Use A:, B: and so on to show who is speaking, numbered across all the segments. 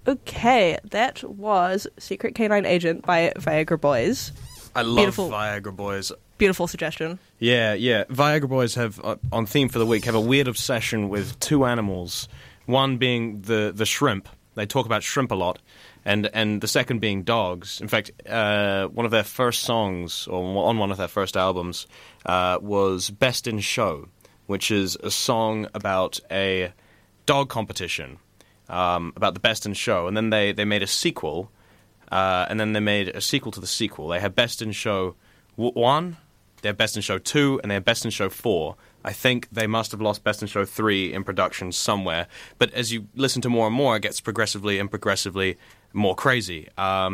A: Okay, that was Secret Canine Agent by Viagra Boys.
B: I love
A: Beautiful.
B: Viagra Boys.
A: Beautiful suggestion.
B: Yeah. Viagra Boys have, on theme for the week, have a weird obsession with two animals. One being the shrimp. They talk about shrimp a lot. And the second being dogs. In fact, one of their first songs, or on one of their first albums, was Best in Show, which is a song about a dog competition, about the Best in Show. And then they made a sequel, and then they made a sequel to the sequel. They have Best in Show 1, they have Best in Show 2, and they have Best in Show 4. I think they must have lost Best in Show 3 in production somewhere. But as you listen to more and more, it gets progressively more crazy.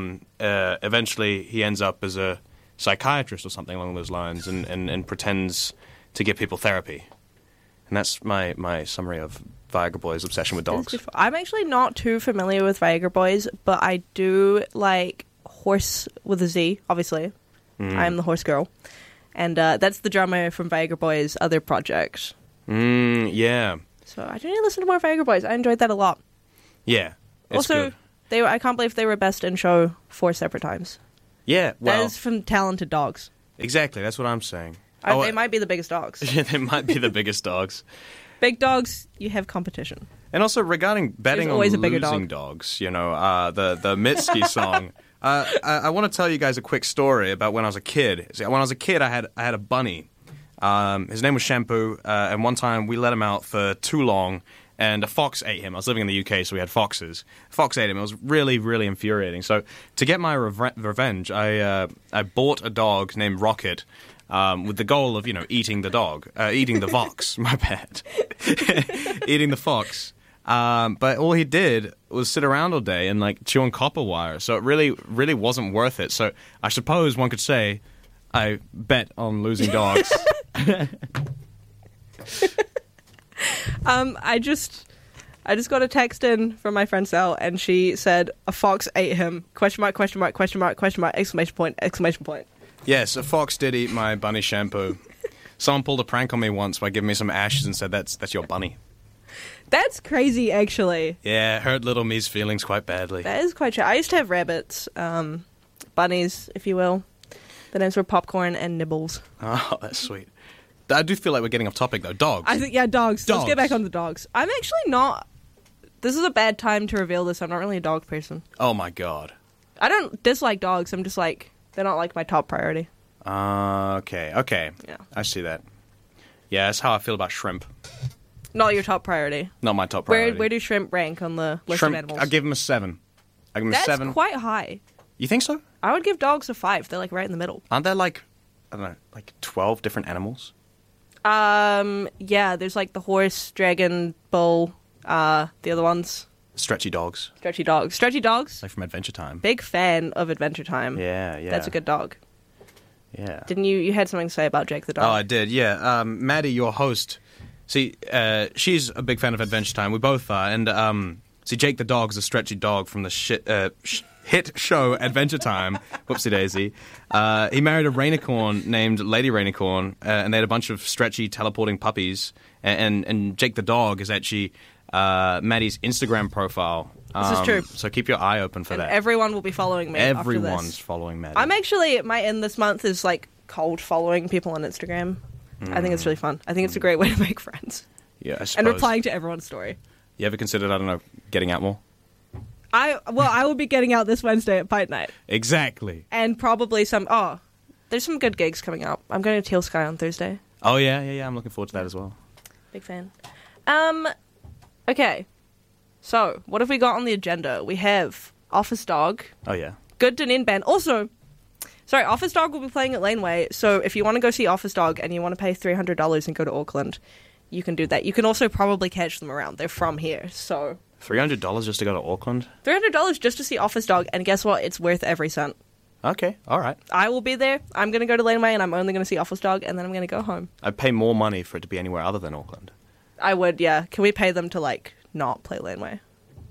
B: Eventually, he ends up as a psychiatrist or something along those lines and pretends to give people therapy. And that's my summary of Viagra Boys' obsession with dogs.
A: I'm actually not too familiar with Viagra Boys, but I do like Horse with a Z, obviously. I'm the horse girl. And that's the drummer from Viagra Boys' other project.
B: Yeah.
A: So I do need to listen to more Viagra Boys. I enjoyed that a lot.
B: Yeah. It's
A: also,
B: good.
A: I can't believe they were Best in Show 4 separate times.
B: Yeah, well...
A: That is from talented dogs.
B: Exactly, that's what I'm saying.
A: They might be the biggest dogs.
B: Yeah, they might be the biggest dogs.
A: Big dogs, you have competition.
B: And also, regarding betting on losing dogs, the Mitski song... I want to tell you guys a quick story about when I was a kid. See, when I was a kid, I had a bunny. His name was Shampoo, and one time we let him out for too long, and a fox ate him. I was living in the UK, so we had foxes. A fox ate him. It was really, really infuriating. So to get my revenge, I bought a dog named Rocket, with the goal of, eating the dog. Eating the fox, my bad. Eating the fox. But all he did was sit around all day and chew on copper wire. So it really, really wasn't worth it. So I suppose one could say I bet on losing dogs.
A: I just got a text in from my friend Sal, and she said a fox ate him. Question mark, question mark, question mark, question mark, exclamation point, exclamation point.
B: Yes, a fox did eat my bunny Shampoo. Someone pulled a prank on me once by giving me some ashes and said that's your bunny.
A: That's crazy, actually.
B: Yeah, hurt little me's feelings quite badly.
A: That is quite true. I used to have rabbits, bunnies, if you will. The names were Popcorn and Nibbles.
B: Oh, that's sweet. I do feel like we're getting off topic, though. Dogs.
A: I think, dogs. Let's get back on the dogs. I'm actually not... This is a bad time to reveal this. I'm not really a dog person.
B: Oh, my God.
A: I don't dislike dogs. I'm just they're not my top priority.
B: Okay.
A: Yeah.
B: I see that. Yeah, that's how I feel about shrimp.
A: Not your top priority.
B: Not my top priority.
A: Where do shrimp rank on the list of animals?
B: I give them a 7. I give them a 7.
A: That's quite high.
B: You think so?
A: I would give dogs a 5. They're right in the middle.
B: Aren't there I don't know, 12 different animals?
A: Yeah, there's the horse, dragon, bull, the other ones.
B: Stretchy dogs.
A: Stretchy dogs. Stretchy dogs.
B: From Adventure Time.
A: Big fan of Adventure Time.
B: Yeah.
A: That's a good dog.
B: Yeah.
A: Didn't you had something to say about Jake the dog?
B: Oh, I did, yeah. Maddie, your host, see, she's a big fan of Adventure Time. We both are. And, see, Jake the dog's a stretchy dog from the hit show Adventure Time. Whoopsie daisy. He married a rainicorn named Lady Rainicorn, and they had a bunch of stretchy teleporting puppies. And Jake the dog is actually Maddie's Instagram profile.
A: This is true.
B: So keep your eye open for that.
A: Everyone will be following me.
B: Everyone's following Maddie.
A: I'm actually, my end this month is cold following people on Instagram. I think it's really fun. I think it's a great way to make friends.
B: Yeah, I suppose.
A: And replying to everyone's story.
B: You ever considered, I don't know, getting out more?
A: I will be getting out this Wednesday at Pint Night.
B: Exactly.
A: And probably there's some good gigs coming up. I'm going to Teal Sky on Thursday.
B: Oh, yeah. I'm looking forward to that as well.
A: Big fan. Okay. So, what have we got on the agenda? We have Office Dog.
B: Oh, yeah.
A: Good Dunedin band. Also, Office Dog will be playing at Laneway, so if you want to go see Office Dog and you want to pay $300 and go to Auckland, you can do that. You can also probably catch them around. They're from here, so...
B: $300 just to go to Auckland?
A: $300 just to see Office Dog, and guess what? It's worth every cent.
B: Okay, all right.
A: I will be there. I'm going to go to Laneway, and I'm only going to see Office Dog, and then I'm going to go home.
B: I'd pay more money for it to be anywhere other than Auckland.
A: I would, yeah. Can we pay them to, not play Laneway?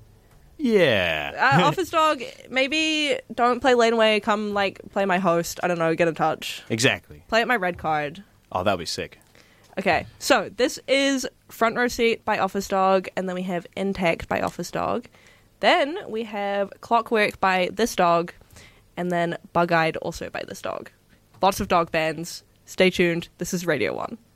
B: Yeah.
A: Office Dog, maybe don't play Laneway. Come, play my host. I don't know, get in touch.
B: Exactly.
A: Play at my red card.
B: Oh, that would be sick.
A: Okay, so this is Front Row Seat by Office Dog, and then we have Intact by Office Dog. Then we have Clockwork by This Dog, and then Bug-Eyed also by This Dog. Lots of dog bands. Stay tuned. This is Radio 1.